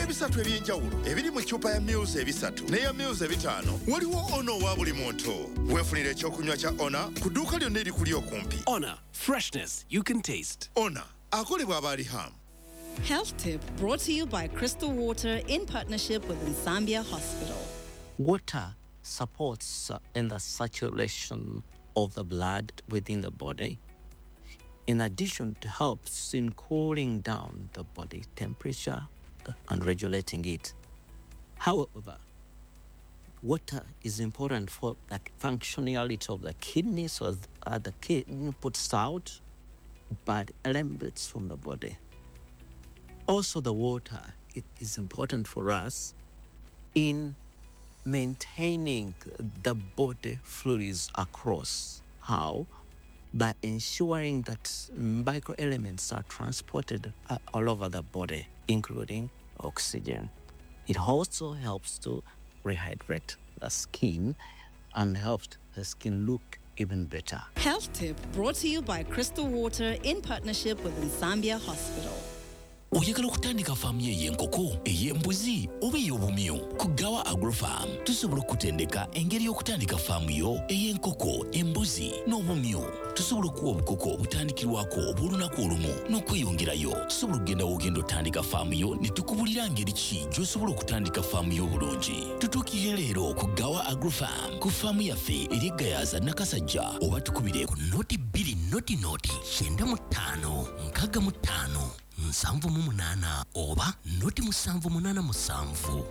ebisatu ebyenjawulo ebiri mu ccupa ya Muse ebisatu n'eya Muse ebitaano waliwo Ono wa buli muntu. Weefunire ekyokunywa kya Ona ku dduuka lyonna erikuli okumpi. Ona, freshness you can taste. Ona akolebwa Abaliham. Health tip brought to you by Crystal Water in partnership with Nsambia Hospital. Water supports in the circulation of the blood within the body. In addition, it helps in cooling down the body temperature and regulating it. However, water is important for the functionality of the kidney, so the kidney puts out bad elements from the body. Also, the water it is important for us in maintaining the body fluids across. How? By ensuring that microelements are transported all over the body, including oxygen. It also helps to rehydrate the skin and helps the skin look even better. Health tip brought to you by Crystal Water in partnership with Nsambia Hospital. Oyagala okutandika faamu y'enkoko, ey'embuzi oba ey'obumyu? Ku Gawa Agrofarm tusobola okutendeka engeri y'okutandika faamu yo ey'enkoko, embuzi n'obumyu. Tusobola okuwa obukoko obutandikirwako obw'olunaku olumu n'okweyongerayo. Tusobola okugenda w'ogenda otandika faamu yo ne tukubulira ngeri ki gy'osobola okutandika faamu yo obulungi. Tutuukirire leero ku Gawa Agrofarm ku faamu yaffe eri Gayaza Nakasajja, oba tukubire ku noti 2 noti 95 65 7 oba noti 787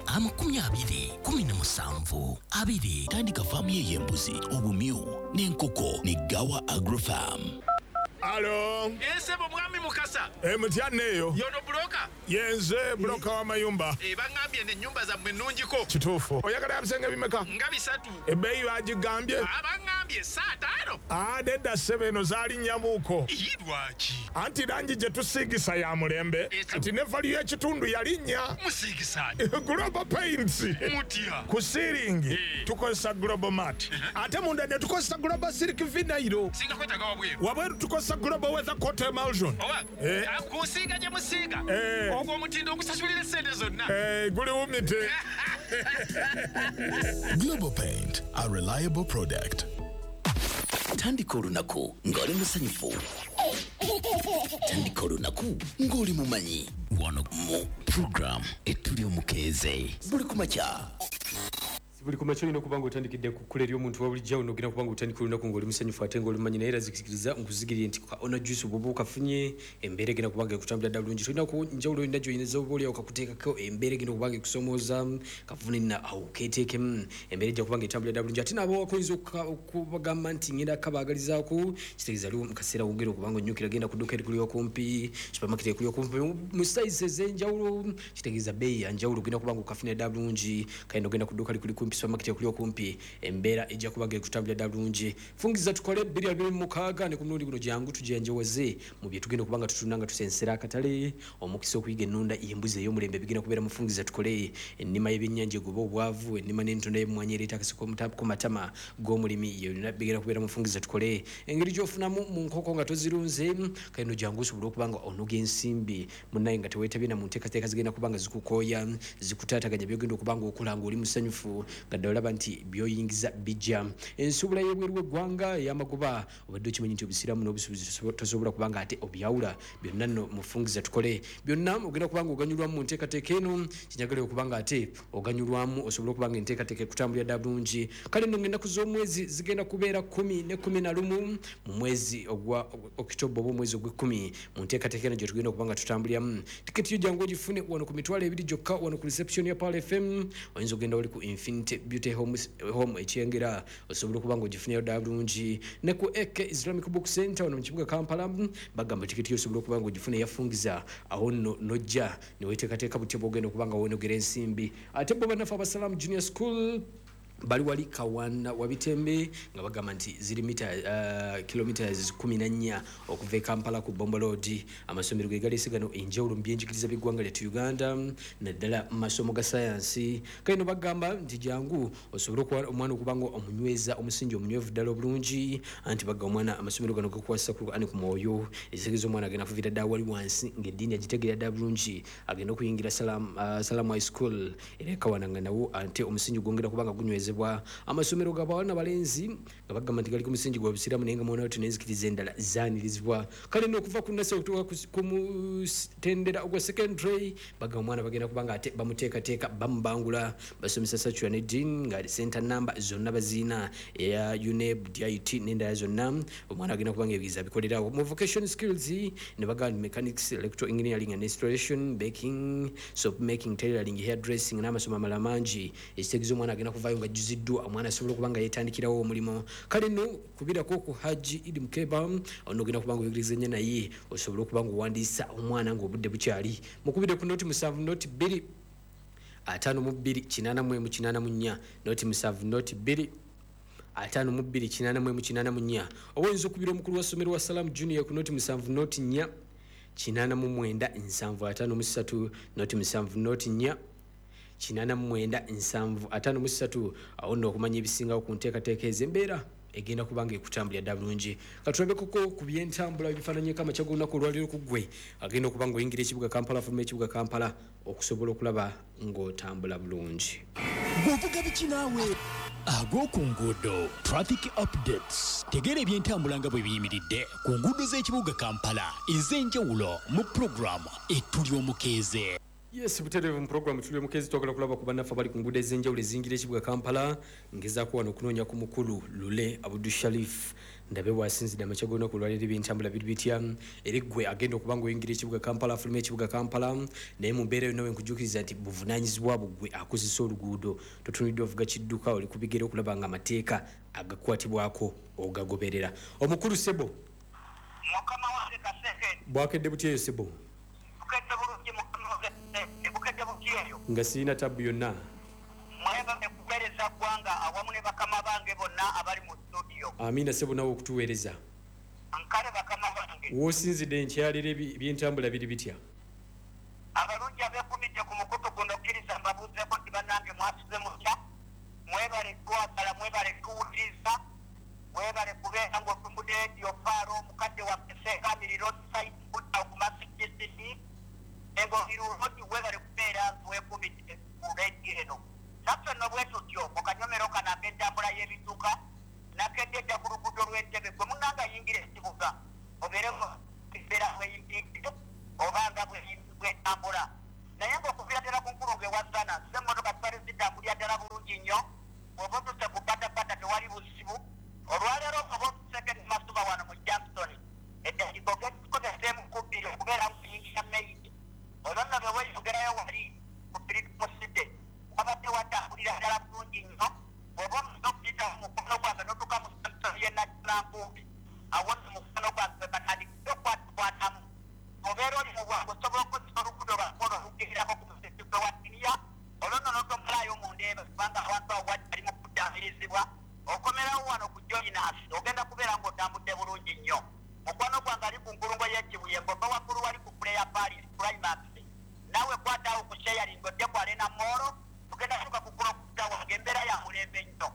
20 tandika faamu y'embuzi, obumyu n'enkoko ne Gawa Agrofarm. Alo. Ensebo mwami Mukasa. Mutyaneyo. Yono broka. Yenze broka wa mayumba. Bangambye ne nyumba za mwenungiko. Kituufu. Oyagala bisenge bimeka? Nga 3. Ebbeeyi bagigambye? Bangambye 5. Nedda ssebo eno zaali nnyamuuko. Lwaki? Anti langi gye tusiigisa ya mulembe. Anti ne valiyo ekitundu yalinnya. Musiigisaani? Global Paints. Mutya? Ku siiringi tukozesa Global Mat. Ate munda ne tukozesa Global Silk Vinyl. Singa kwetaga wabweru. Wabweru tukozesa Global Weather Coat Emulsion. Oba? Kusiiga gye musiiga? Ogwo omutindo ogusasulira essente zonna? Guli wumite. Global Paint, a reliable product. Tandika olunaku ng'oli musanyufu. Tandika olunaku ng'oli mumanyi. Wano mu program etuli omukeeze. Buli kumakya. Buli kumakya olina okuba ng'otandikidde ku kkula ery'omuntu wa bulijjo ogenda kuba ng'otandika olunaku ng'oli musanyufu ate ng'olumanyi naye era zikiriza nkuzigirire nti Ona juice bw'oba okafunye embeera egenda kuba ng'ekutambula ddala bulungi. Tolina njawulo olina gy'oyinza oba oli awo kakuteekako embeera egenda kuba ng'ekusomooza kavune nina awo keeteekemu embeera ejja kuba ng'etambula ddala bulungi. Ate nabo wakoyinza okubagamba nti ngenda kabaagalizaako kitegeeza aliwo mu kaseera wongera okuba ng'onnyukira genda ku dduuka erikuli okumpi, supermarket erikuli okumpi mu size ez'enjawulo kitegeeza bbeeyi ya njawulo ogenda kuba ng'okafunira ddala bulungi. Kayina ogenda ku dduuka likuli kumpi supermarket ekuli okumpi embeera ejja kuba ng'ekutambula ddala bulungi. Fungiza tukole 226 ne ku mulundi guno jangu tujanjawaze mu bye tugenda okuba nga tutunda nga tusensera akatale omukisa okuyiga ennunda y'embuzi ey'omulembe bigenda kubeera mu Fungiza tukole ennima y'ebyennyanja egoba obwavu ennima n'entonda y'emmwanyi ereeta akasiko ku matama g'omulimi yonna bigenda kubeera mu Fungiza tukole. Engeri gy'ofunamu mu nkoko nga tozirunze kayino jangu osobole okuba nga onoga ensimbi munnaye nga teweetabye na mu nteekateeka zigenda kuba nga zikukooya zikutaataganya byogenda okuba nga okola ng'oli musanyufu nga ddala olaba nti by'oyingiza bijja. Ensuubula y'ebweru w'eggwanga ey'amagoba obadde okimanyi nti obisiramu n'obusuubuzi tosobola kuba nga ate obyawula byonna nno mu Fungiza tukole. Byonna ogenda kuba nga oganyulwamu mu nteekateeka eno kinyagala okuba nga ate oganyulwamu osobola okuba nga enteekateeka ekutambulira ddala bulungi. Kale nno ngenda ku z'omwezi zigenda kubeera 10 ne 11 mu mwezi ogwa Okitoba oba omwezi ogw'ekkumi mu nteekateeka eno gye tugenda okuba nga tutambuliramu. Tiketi yo jangu ogifune wano ku mitwalo 2 gyokka wano ku reception ya Pal FM. Oyinza ogenda wali ku Infinite Beauty Home ekyengera osobola okuba nga ogifuneyo ddala bulungi. Ne ku Eke Islamic Book Center wano mu kibuga Kampala bagamba tiketi yo osobola okuba nga ogifune yafungiza awo nno nojja ne weteekateeka butya bw'ogenda okuba nga wonogera ensimbi. Ate bo banaffe Abasalamu Junior School bali wali Kawana Wabitembe nga bagamba nti ziri kilometers 14 okuva Kampala ku Bombo Road. Amasomero ge gali sigano enjawulo mbyenjigiriza bigwanga lya Uganda naddala masomo ga science. Kaino bagamba nti jangu osobola kwa omwana okubanga omunyweza omusingi omunywevu ddala obulungi anti bagga omwana amasomero gano gakwasa ku ani ku mwoyo ezigizo omwana agenda kuvira ddala wali wansi ng'eddiini agitegeera ddala bulungi agenda okuyingira Salam High School era Kawana nga nawo ante omusingi gwongera kubanga gunywezebwa amasomero g'abawala n'abalenzi nga bagamba nti gali ku musingi gwa busiramu naye nga mwona wetu n'enzikiriza endala zaanirizibwa. Kale n'okuva ku nnasi okutuuka ku mutendera ogwa secondary bagamba omwana bagenda kubanga ate bamuteekateeka bamubangula basomesa Sachuya ne Dean nga center number zonna baziina eya UNEB DIT n'endala zonna omwana agenda kubanga ebiza bikolerawo mu vocation skills ne bagamba mechanics electrical engineering and installation baking soap making tailoring hairdressing n'amasomo amalala mangi ekitegeeza omwana agenda kuvaayo nga jjuziddwa omwana asobola okubanga yeetandikirawo omulimo. Kale nno kubirako ku Haji Idi Mukeba ono ogenda kubanga oyogerezanya naye osobola okubanga owandiisa omwana ng'obudde bukyali mukubire ku noti 7 noti 2 52 noti 7 noti 2 52 owinza okubira omukulu wa ssomero wa Salam Junior ku noti 7 noti 4 89 noti 7 noti 4 89 awo nno okumanya ebisingawo ku nteekateeka ez'embeera egenda kubanga ekutambulira ddala bulungi. Katulabekoko ku byentambula ebifaananyeko amakya g'olunaku olwaliro ku ggwe agenda okubanga oyingira ekibuga Kampala fuluma ekibuga Kampala okusobola okulaba ng'otambula bulungi. Bw'ovuga biki naawe ag'oku nguudo traffic updates tegeera ebyentambula nga bwe biyimiridde ku nguudo z'ekibuga Kampala ez'enjawulo mu puroguramu Ettuli Omukeeze. Yes, buterevu mu program Ettuli Omukeeze twagala kulaba ku bannaffe abali ku nguudo ez'enjawulo ezingira ekibuga Kampala ngezaako wano okunoonya ku mukulu Lule Abdul Sharif ndabe bwasinzidde amakya g'olunaku olwaliro ebyentambula biri bitya era ggwe agenda okubanga oyingira ekibuga Kampala afuluma ekibuga Kampala naye mu mbeera yonna wenkujuukiriza nti buvunaanyizibwa bwe akozesa oluguudo totunidde ovuga kidduka oli kubigera okulaba nga amateeka agakwatibwako ogagoberera. Omukulu Sebo mukama wange Kaseke bwakedde butyeyo Sebo bukedde bulungi mukama wange bukedde butyeyo nga sirina tabu yonna mweba mekubereza ggwanga awamu ne bakama bange bonna abali mu studio. Amina Sebo nawe okutuweereza nkale bakama bange w'osinzidde enkyalira ebyentambula biri bitya abalungi abeekumidde ku mukutu guno kkiriza mbabuuzeeko nti bannange mwasuze mutya mwebale twagala mwebale tuwuliriza mwebale kubeera ng'otumbudde rediyo faaro omukadde waffe seekamiri roadside budda ku masikisiti engohiru rodi webale kubeera weekumidde ku rediyo eno naffe nno bwe tutyo mu kanyomero kano ak'entambula y'ebidduka nakedde edda ku luguudo lw'Entebbe gwe munnanga yingira ekibuga obeereko ebeera bweyimpiikire obanga bwetambula naye ng'okuvira ddala ku nkulu ng'ewasana z'emmotoka zibale zitambulira ddala bulungi nnyo oba otuse ku patapata tewali buzibu olwaleero oba otuseke masuba wano mu Jackson eddakigo getukozeseemukubiri okubeera muyingira meidi olwo nno bwe weeyogerayo wali ku pirikoside wabadde watambulira ddala bulungi nnyo oba omuze okuyita mu mukono gwange n'otuka mu Samson yennakirankumbi awo nno mukono gwange batandikire okwakwatamu obeera oli mu bwangu osobola okozesa oluguudo lwakola olugererako ku musisi gwe wa siniya olwo nno n'otomulayo mu ndeebe kubanga abantu awo wali mu kuddaamirizibwa okomerawo wano ku joinasi ogenda kubeera ng'otambudde bulungi nnyo. Mukwano gwange ali ku nkulungo y'ekibuye ng'ova waggulu wali ku player paris climax naawe kwataawo ku sharing odde ku Arena Mall tugenda tuka ku kulokuta wange embeera ya mulembe nnyo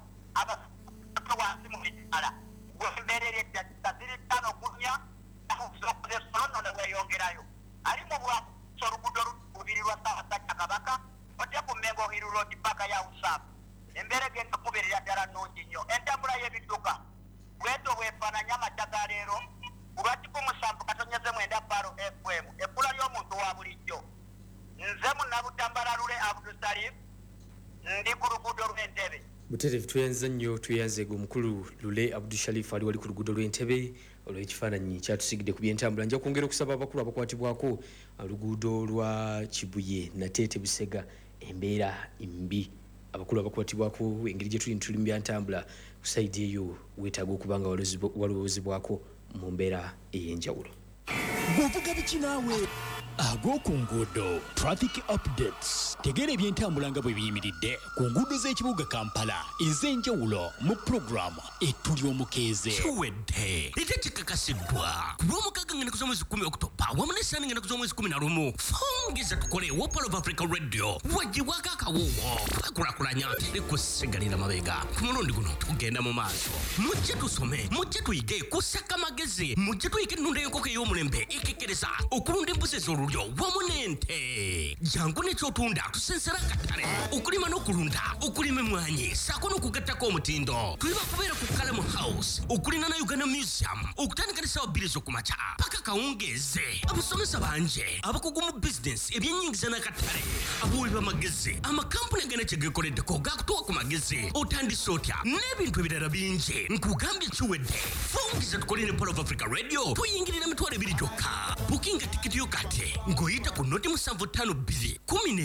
abasoko wansi mu mitala gwembeerera eddakika ziri 5 kunya nakusokozesa olwo ne weeyongerayo ali mu bwakusa oluguudo lubiri lwa Ssaabasajja Kabaka odde ku Mengo Hill Road paka ya Usapu embeera egenda kubeerera ddala nnungi nnyo. Entambula y'ebidduka bweto bwefaananya amakya ga leero Lwaki ku 7.9 Paro FM ekkula ly'omuntu wa bulijjo nze munnabutambala Lule Abdul Sharif ndi ku luguudo lw'Entebbe. Buterevu tuyanza nnyo tuyanzeega omukulu Lule Abdul Sharif ali wali ku luguudo lw'Entebbe olw'ekifaananyi kyatusigidde ku byentambula. Nja kwongera okusaba abakulu abakwatibwako oluguudo lwa Kibuye Nateete Busega embeera mbi abakulu abakwatibwako engeri gye tuli mu byantambula ku sayidi eyo weetaaga okubanga walowoozebwako mu mbeera ey'enjawulo. Bw'ovuga biki naawe ag'oku nguudo traffic updates tegeera ebyentambula nga bwe biyimiridde ku nguudo z'ekibuga Kampala ez'enjawulo mu pulogulaamu ettuli omukeeze kiwedde ate kikakasiddwa ku lw'omukaaga ng'ennaku z'omwezi 10 Oktoba wamu n'essaani ng'ennaku z'omwezi 11 fongeza tukole wa Polo of Africa Radio wagibwako akawuuwo twekulakulanya tekusigalira mabega ku mulundi guno tugenda mu maaso mujje tusome mujje tuyige kusaka magezi mujje tuyige ennunda y'enkoko ey'omulembe ekekkereza okulunda embuzi ez'olulyo wamu n'ente jangu n'ekyotunda tusensera akatale okulima n'okulunda okulima emmwanyi saako n'okugattako omutindo tuliba kubeera ku Kalamu House okulina na Uganda Museum okutandika n'essaawa 2 ez'okumakya paka kawungeeze abasomesa bangi abakugu mu bizinesi ebyennyingiza n'akatale abawi b'amagezi amakampuni agenda kye geekoleddeko gaakutuwa ku magezi otandise otya n'ebintu ebirala bingi nkugambye kiwedde fongeza tukole ne Polo of Africa Radio tuyingirira emitwalo 2 gyokka bukinga tikiti yo kati ng'oyita ku noti 752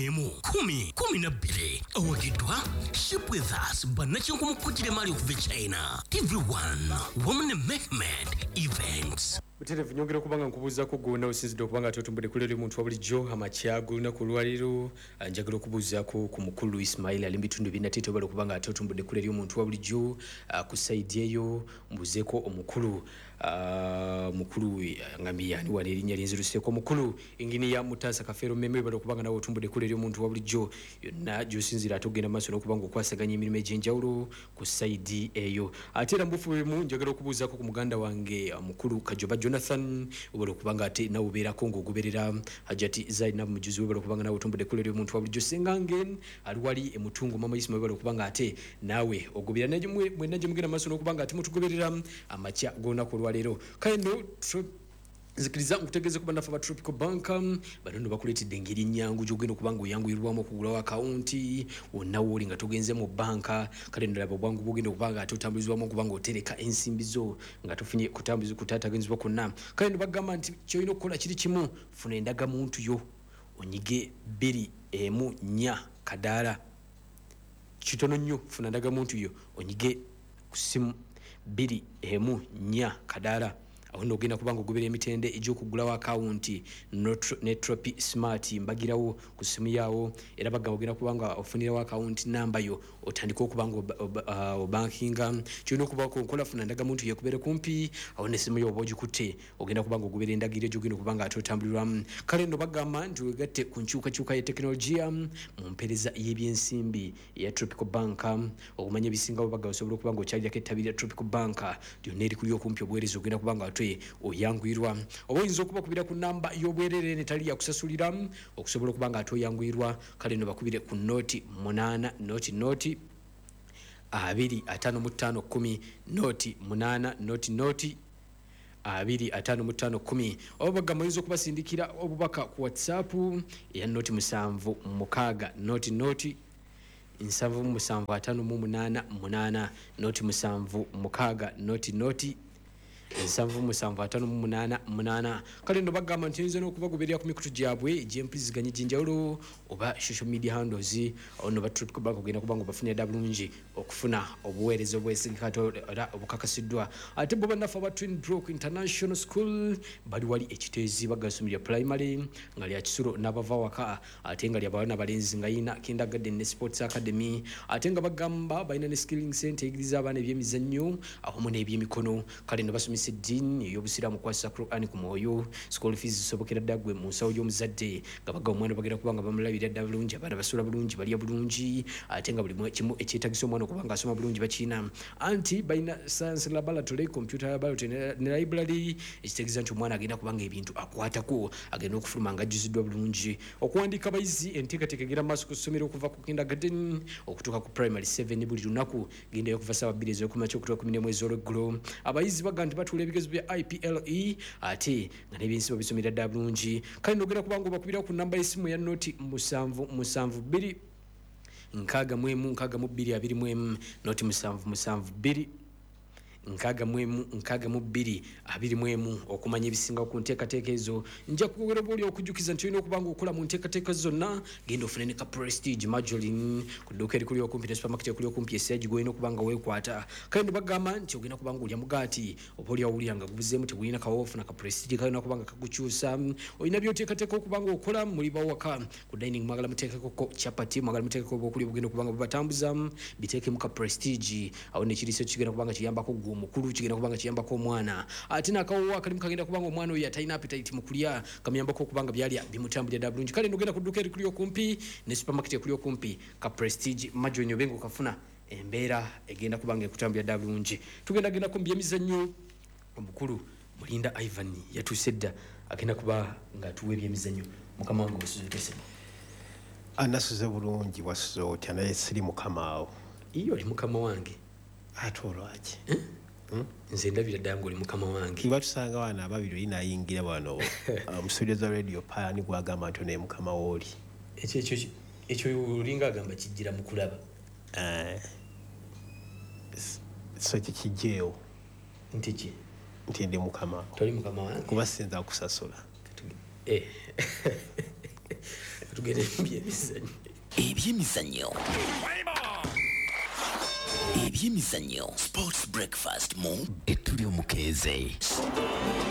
11 awagiddwa ship with us bannakinku mukujjire mali okuva China TV1 Women Mehmed Events Buterevu nyongera kubanga nkubuuzako gwonna osinzidde okubanga atotumbudde kulera omuntu wa bulijjo amakyago lunaku olwaleero njagala okubuuzaako ku mukulu Ismail ali mu bitundu binatete obala okubanga atotumbudde kulera omuntu wa bulijjo ku saidi eyo mbuuzeeko omukulu ngambye ani wano erinnya linziruseeko omukulu inginiya Mutaasa Kafeero Meme obala okubanga nawe otumbudde kulera omuntu wa bulijjo yonna gy'osinzira ate ogenda maaso n'okubanga okwasaganya emirimu egy'enjawulo ku saidi eyo ate era mbufumu njagala okubuuzaako ku muganda wange mukulu Kajoba Jonathan obala okubanga ate nawe obeerako ng'ogoberera Hajati Zainab Mujuzi obala okubanga nawe otumbudde kulera omuntu wa bulijjo sengange ali wali emutungo mama Ismail obala okubanga ate naawe ogobera mwenna gye mugenda maaso n'okubanga ate mutugoberera amakya g'olunaku olwaleero kale no zikiriza nkutegeeze kuba nafa ba Tropical Bank bano bakuleetedde engeri nnyangu gy'ogenda okubanga oyanguyirwamu okugulawo akawunti wonna wooli nga togenze mu banka kale ndalaba obwangu bwogenda okubanga ate otambulizibwamu okubanga otereka ensimbi zo nga tofunye kutaataganyizibwa kwonna kale no bagamba nti kyolina okukola kiri kimu funa endagamuntu yo onyige 214 kadaala kitono nnyo funa endagamuntu yo onyige ku ssimu 214 kadaala aho nogenda kubanga ogobera emitende egy'okugulawo akawunti ne Tropi Smart mbagirawo ku simu yaawo era bagamba ogenda kubanga ofunirawo akawunti namba yo otandika okubanga obankinga kyolina okubako nkola funa ndagamuntu yekubeere kumpi awo nesimu yo oba ogikutte ogenda kubanga ogobera endagiro egy'ogenda okubanga ate otambulirwamu kale no bagamba nti wegatte ku nkyukakyuka ya tekinologiya mu mpeereza y'ebyensimbi eya Tropical Bank okumanya ebisingawo bagamba osobola okubanga okyaljako ettabi lya Tropical Bank lyonna erikuli okumpi obuweereza ogenda kubanga oyanguyirwa oba oyinza okubakubira ku namba y'obwerere netali yakusasulira okusobola okubanga ate oyanguyirwa kale no bakubire ku noti 8 noti 25 noti 8 noti 25 oba bagamba oyinza okubasindikira obubaka ku WhatsApp eya noti 7 noti 77588 noti 7 noti 77588 kale no bagamba nti oyinza n'okubagoberera ku mikutu gyabwe egy'empuliziganya egy'enjawulo oba social media handles awo no ba Tropical Bank ogenda kubanga obafunira bulungi okufuna obuweereza obwesigika era obukakasiddwa ate bo bannafe aba Twin Brook International School bali wali ekiteezi bagasomera primary nga lya Kisulo n'abava waka ate nga lyabawana balenzi nga yina kindergarten ne sports academy ate nga bagamba balina ne skilling center eyigiriza abaana ebyemizannyo awamu n'ebyemikono kale no basomesa eddiini ey'obusiraamu kwasa Qur'an ku mwoyo school fees zisobokera ddala gwe mu nsawo y'omuzadde nga bagamba omwana bagenda kubanga bamulabirira ddala bulungi abaana basula bulungi balya bulungi ate nga buli kimu ekyetagisa omwana okubanga asoma bulungi bakiina anti balina science laboratory computer laboratory ne library ekitegeeza nti omwana agenda kubanga ebintu akwatako agenda okufuluma nga ajjuziddwa bulungi okuwandiika abayizi enteekateeka egenda maaso ku ssomero okuva ku kindergarten okutuuka ku primary 7 buli lunaku gendayo okuva ssaawa 2 ez'okumakya okutuuka 10 mwezi olw'eggulo abayizi bagamba nti batuula ebigezo bya IPLE ate nga n'ebyensibo bisomera ddala bulungi kale nogenda kubanga obakubirawo ku namba y'essimu ya noti 772 612 noti 772 622 okumanya ebisinga ku nteekateeka ezo. Nja kuwera buli okujjukiza nti olina okuba nga okola mu nteekateeka zonna. Genda ofune ne ka Prestige Margarine ku dduuka erikuli okumpi ne supermarket ekuli okumpi esagi gwolina okuba nga weekwata. Kale bagamba nti ogenda kuba nga olya mugaati oba oli awulira nga gubuzeemu tegulina kawoofu na ka Prestige kalina kuba nga kagukyusa. Olina by'oteekateeka okuba nga okola muli bawaka ku dining mwagala muteekeko chapati mwagala muteekeko obukulya bugenda okuba nga bubatambuza biteekemu ka Prestige. Awo nekiriisa kigenda kuba nga kiyambako gwe omukulu kigenda kuba nga kiyambako omwana. Ate n'akawoowo akalimu kagenda kuba nga omwana oyo atalina appetite mu kulya kamuyambako okuba nga byalya bimutambulira bulungi. Kale nogenda ku dduuka erikuli okumpi ne supermarket ekuli okumpi ka Prestige Margarine obenga okafuna embeera egenda kuba nga ekutambulira bulungi. Tugenda ku byemizannyo omukulu Mulinda Ivan yatuuse dda agenda kuba nga atuwa ebyemizannyo. Mukama wange wasuze anasuze bulungi wasuze otya naye siri mukama wo. Iyo oli mukama wange ate olwaki nze ndabira ddala ng'oli mukama wange. Iba tusanga wana ababiri olina ayingira wano mu studio za radio pani gwagamba nti naye mukama wooli. Ekyo olinga agamba kijjira mu kulaba. So kikijjeewo Nti ki? nti ndi mukama Toli mukama wange kuba sinza kusasula. Tugende byemizannyo. Ebyemizannyo Sports Breakfast mu Etuli Omukeeze.